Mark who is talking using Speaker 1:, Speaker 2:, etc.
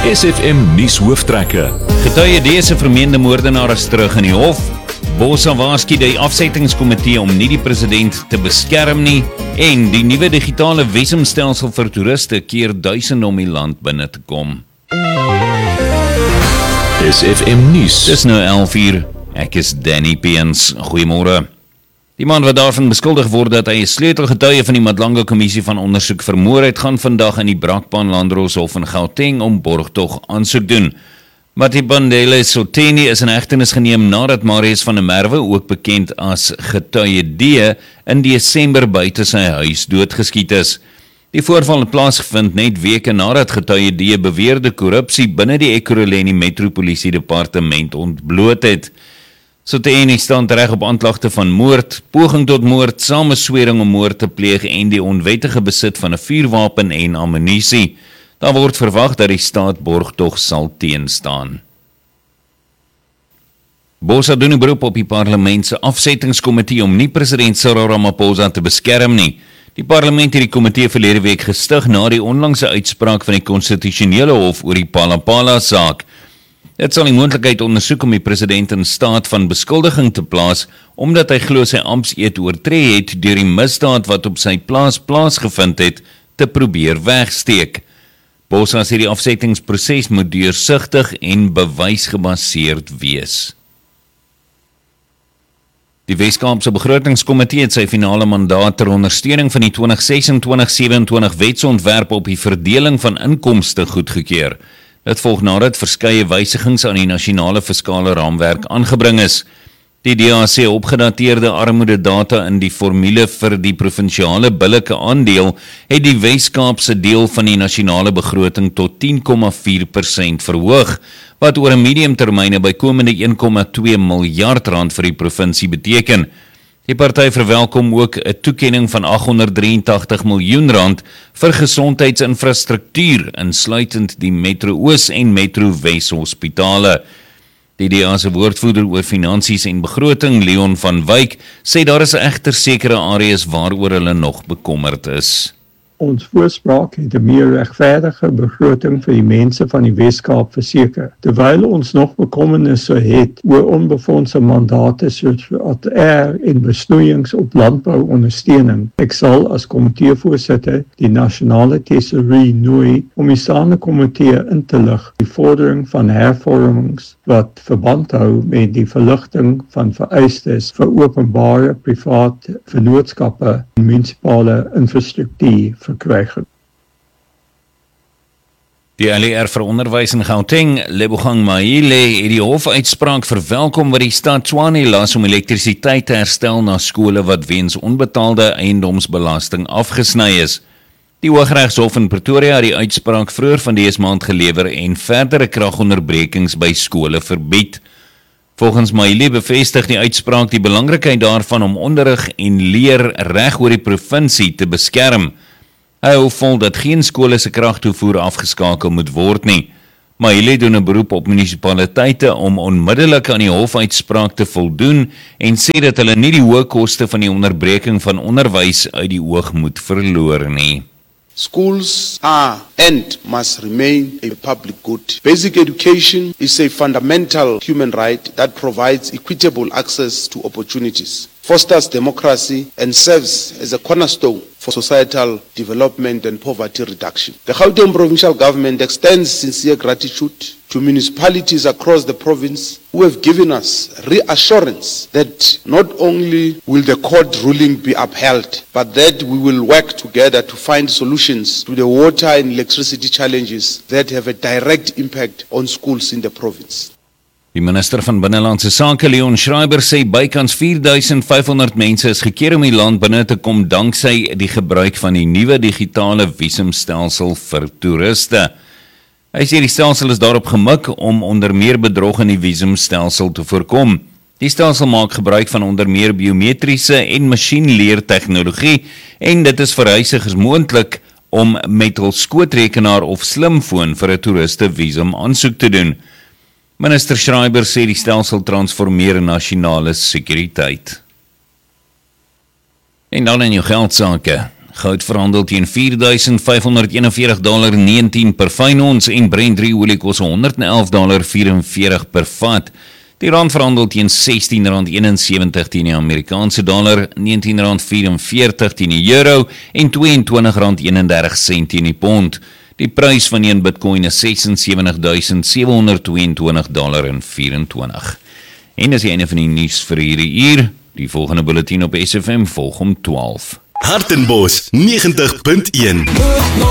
Speaker 1: SFM nuus hooftrekke.
Speaker 2: Getuie dese vermeende moordenaar is terug in die hof. Botha waarsku die afsettingskomitee om nie die president te beskerm nie en die nuwe digitale visumstelsel vir toeriste keer duisende om die land binne te kom.
Speaker 1: SFM nuus.
Speaker 2: Dis nou 11:00. Ek is Danny Peens. Goeiemôre. Die man wat daarvan beskuldig word dat hy 'n sleutelgetuie van die Madlanga Kommissie van Ondersoek vermoor het, gaan vandag in die Brakpan Landdroshof in Gauteng om borgtog aansoek doen. Matibandile Soteni is in hegtenis geneem nadat Marius van der Merwe, ook bekend as getuie D, in Desember buite sy huis doodgeskiet is. Die voorval het plaasgevind net weke nadat getuie D beweerde korrupsie binne die Ekurhuleni Metropolisie Departement ontbloot het. Soteni staan reg op aanklagte van moord, poging tot moord, sameswering om moord te pleeg en die onwettige besit van 'n vuurwapen en ammunisie. Daar word verwag dat die staat borgtog sal teenstaan. Botha doen 'n beroep op die parlement se afsettingskomitee om nie president Cyril Ramaphosa te beskerm nie. Die parlement het die komitee verlede week gestig na die onlangse uitspraak van die konstitusionele hof oor die Palapala saak. Dit sal die moontlikheid ondersoek om die president in staat van beskuldiging te plaas, omdat hy glo sy amptseed oortree het deur die misdaad wat op sy plaas plaasgevind het, te probeer wegsteek. Botha sê die afsettingsproses moet deursigtig en bewysgebaseerd wees. Die Wes-Kaapse Begrotingskomitee het sy finale mandaat ter ondersteuning van die 2026-27 wetsontwerp op die verdeling van inkomste goedgekeur. Dit volg nadat verskeie wysigings aan die nasionale fiskale raamwerk aangebring is. Die DA sê opgedateerde armoededata in die formule vir die provinsiale billike aandeel het die Wes-Kaapse deel van die nasionale begroting tot 10,4% verhoog, wat oor 'n mediumtermyn 'n bykomende 1,2 miljard rand vir die provinsie beteken. Die party verwelkom ook 'n toekenning van 883 miljoen rand vir gesondheidsinfrastruktuur, insluitend die Metro Oos en Metro Wes hospitale. Die DA se woordvoerder oor finansies en begroting, Leon van Wyk, sê daar is egter sekere areas waaroor hulle nog bekommerd is.
Speaker 3: Ons voorspraak het 'n meer regverdige begroting vir die mense van die Wes-Kaap verseker, terwyl ons nog bekommernisse het oor onbefondse mandate soos en besnoeiings op landbouondersteuning. Ek sal as komiteevoorsitter die nasionale tesourie nooi om die staande komitee in te lig die vordering van hervormings wat verband hou met die verligting van vereistes vir openbare, private vennootskappe en munisipale infrastruktuur verkrygen.
Speaker 2: Die LER vir onderwys in Gauteng, Lebogang Maile, het die hofuitspraak verwelkom wat die stad Tshwane las om elektrisiteit te herstel na skole wat weens onbetaalde eiendomsbelasting afgesny is. Die Hooggeregshof in Pretoria het die uitspraak vroeër van dese maand gelewer en verdere kragonderbrekings by skole verbied. Volgens Maile bevestig die uitspraak die belangrikheid daarvan om onderrig en leer reg oor die provinsie te beskerm. Hy hou vol dat geen skole se kragtoevoer afgeskakel moet word nie. Maile doen 'n beroep op munisipaliteite om onmiddellik aan die hofuitspraak te voldoen en sê dat hulle nie die hoë koste van die onderbreking van onderwys uit die oog moet verloor nie.
Speaker 4: Schools are and must remain a public good. Basic education is a fundamental human right that provides equitable access to opportunities, fosters democracy, and serves as a cornerstone for societal development and poverty reduction. The Gauteng Provincial Government extends sincere gratitude to municipalities across the province who have given us reassurance that not only will the court ruling be upheld, but that we will work together to find solutions to the water and electricity challenges that have a direct impact on schools in the province.
Speaker 2: Die minister van Binnelandse Sake, Leon Schreiber, sê bykans 4.500 mense is gekeer om die land binne te kom danksy die gebruik van die nuwe digitale visumstelsel vir toeriste. Hy sê die stelsel is daarop gemik om onder meer bedrog in die visumstelsel te voorkom. Die stelsel maak gebruik van onder meer biometriese en masjienleertegnologie en dit is vir reisigers moontlik om met hul skootrekenaar of slimfoon vir 'n toeriste visum aansoek te doen. Minister Schreiber sê die stelsel transformeer nasionale sekuriteit. En dan in jou geldsake. Goud verhandel teen $4,541.19 per fyn ons en Brent olie kos $111.44 per vat. Die rand verhandel teen R16.71 teen die Amerikaanse dollar, R19.44 teen die euro en R22.31 teen die pond. Die prys van een Bitcoin is $76,722.24. En dis die einde van die nuus vir hierdie uur. Die volgende bulletin op SFM volg om 12.
Speaker 5: Hartenbos 90.1